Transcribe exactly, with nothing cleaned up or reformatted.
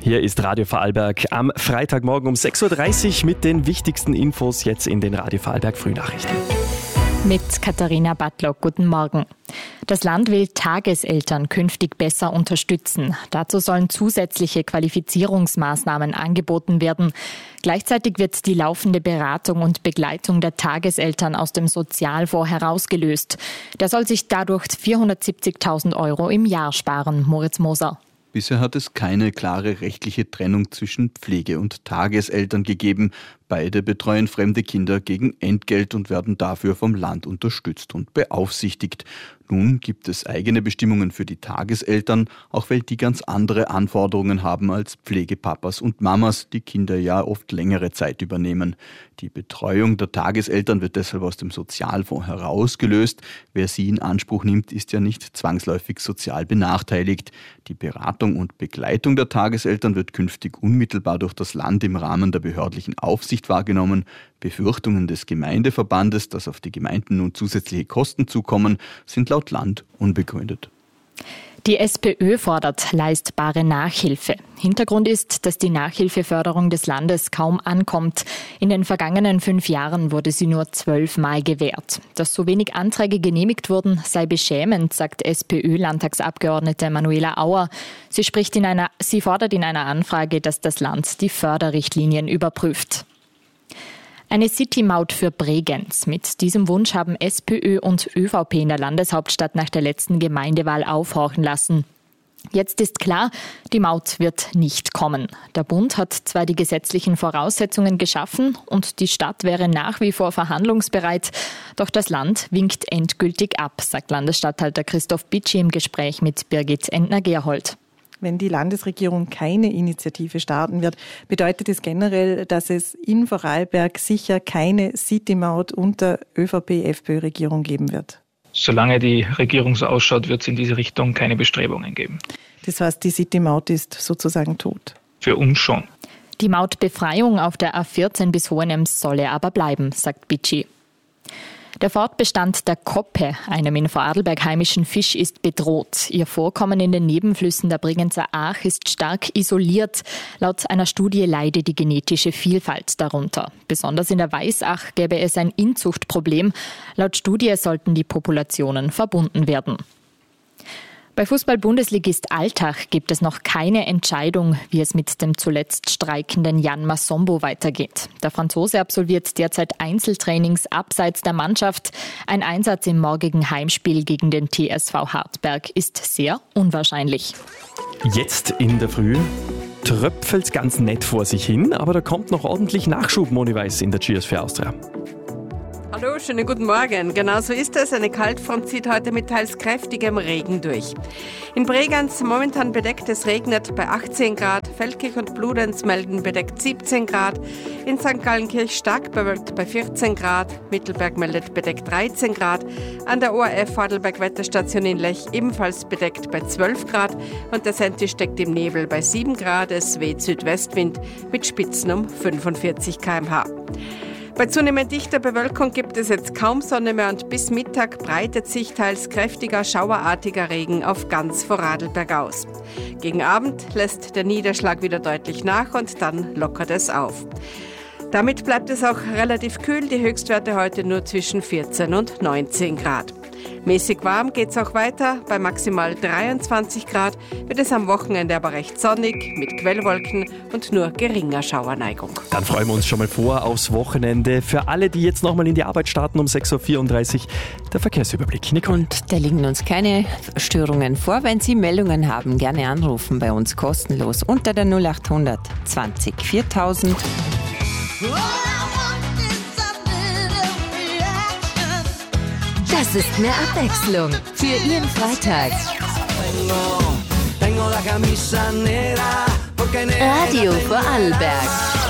Hier ist Radio Vorarlberg am Freitagmorgen um sechs Uhr dreißig mit den wichtigsten Infos jetzt in den Radio Vorarlberg Frühnachrichten. Mit Katharina Badlock, guten Morgen. Das Land will Tageseltern künftig besser unterstützen. Dazu sollen zusätzliche Qualifizierungsmaßnahmen angeboten werden. Gleichzeitig wird die laufende Beratung und Begleitung der Tageseltern aus dem Sozialfonds herausgelöst. Der soll sich dadurch vierhundertsiebzigtausend Euro im Jahr sparen. Moritz Moser. Bisher hat es keine klare rechtliche Trennung zwischen Pflege- und Tageseltern gegeben. Beide betreuen fremde Kinder gegen Entgelt und werden dafür vom Land unterstützt und beaufsichtigt. Nun gibt es eigene Bestimmungen für die Tageseltern, auch weil die ganz andere Anforderungen haben als Pflegepapas und Mamas, die Kinder ja oft längere Zeit übernehmen. Die Betreuung der Tageseltern wird deshalb aus dem Sozialfonds herausgelöst. Wer sie in Anspruch nimmt, ist ja nicht zwangsläufig sozial benachteiligt. Die Beratung und Begleitung der Tageseltern wird künftig unmittelbar durch das Land im Rahmen der behördlichen Aufsicht wahrgenommen. Befürchtungen des Gemeindeverbandes, dass auf die Gemeinden nun zusätzliche Kosten zukommen, sind laut Land unbegründet. Die SPÖ fordert leistbare Nachhilfe. Hintergrund ist, dass die Nachhilfeförderung des Landes kaum ankommt. In den vergangenen fünf Jahren wurde sie nur zwölfmal gewährt. Dass so wenig Anträge genehmigt wurden, sei beschämend, sagt SPÖ-Landtagsabgeordnete Manuela Auer. Sie spricht in einer, sie fordert in einer Anfrage, dass das Land die Förderrichtlinien überprüft. Eine City-Maut für Bregenz. Mit diesem Wunsch haben SPÖ und ÖVP in der Landeshauptstadt nach der letzten Gemeindewahl aufhorchen lassen. Jetzt ist klar, die Maut wird nicht kommen. Der Bund hat zwar die gesetzlichen Voraussetzungen geschaffen und die Stadt wäre nach wie vor verhandlungsbereit, doch das Land winkt endgültig ab, sagt Landesstatthalter Christoph Bitschi im Gespräch mit Birgit Entner-Gerhold. Wenn die Landesregierung keine Initiative starten wird, bedeutet es generell, dass es in Vorarlberg sicher keine City-Maut unter ÖVP-FPÖ-Regierung geben wird. Solange die Regierung so ausschaut, wird es in diese Richtung keine Bestrebungen geben. Das heißt, die City-Maut ist sozusagen tot? Für uns schon. Die Mautbefreiung auf der A vierzehn bis Hohenems solle aber bleiben, sagt Bitschi. Der Fortbestand der Koppe, einem in Vorarlberg heimischen Fisch, ist bedroht. Ihr Vorkommen in den Nebenflüssen der Bregenzer Aach ist stark isoliert. Laut einer Studie leide die genetische Vielfalt darunter. Besonders in der Weißach gäbe es ein Inzuchtproblem. Laut Studie sollten die Populationen verbunden werden. Bei Fußball-Bundesligist Altach gibt es noch keine Entscheidung, wie es mit dem zuletzt streikenden Jan Massombo weitergeht. Der Franzose absolviert derzeit Einzeltrainings abseits der Mannschaft. Ein Einsatz im morgigen Heimspiel gegen den T S V Hartberg ist sehr unwahrscheinlich. Jetzt in der Früh tröpfelt's ganz nett vor sich hin, aber da kommt noch ordentlich Nachschub, Moni Weiß, in der Cheers für Austria. Hallo, schönen guten Morgen. Genau so ist es. Eine Kaltfront zieht heute mit teils kräftigem Regen durch. In Bregenz momentan bedeckt, es regnet bei achtzehn Grad. Feldkirch und Bludenz melden bedeckt siebzehn Grad. In Sankt Gallenkirch stark bewölkt bei vierzehn Grad. Mittelberg meldet bedeckt dreizehn Grad. An der O R F Vorarlberg Wetterstation in Lech ebenfalls bedeckt bei zwölf Grad. Und der Senti steckt im Nebel bei sieben Grad. Es weht Südwestwind mit Spitzen um fünfundvierzig Kilometer pro Stunde. Bei zunehmend dichter Bewölkung gibt es jetzt kaum Sonne mehr und bis Mittag breitet sich teils kräftiger, schauerartiger Regen auf ganz Vorarlberg aus. Gegen Abend lässt der Niederschlag wieder deutlich nach und dann lockert es auf. Damit bleibt es auch relativ kühl, die Höchstwerte heute nur zwischen vierzehn und neunzehn Grad. Mäßig warm geht's auch weiter. Bei maximal dreiundzwanzig Grad wird es am Wochenende aber recht sonnig mit Quellwolken und nur geringer Schauerneigung. Dann freuen wir uns schon mal vor aufs Wochenende. Für alle, die jetzt nochmal in die Arbeit starten um sechs Uhr vierunddreißig, der Verkehrsüberblick. Nicole. Und da liegen uns keine Störungen vor. Wenn Sie Meldungen haben, gerne anrufen bei uns kostenlos unter der null acht hundert zwanzig viertausend. Das ist mehr Abwechslung für Ihren Freitag. Radio Vorarlberg.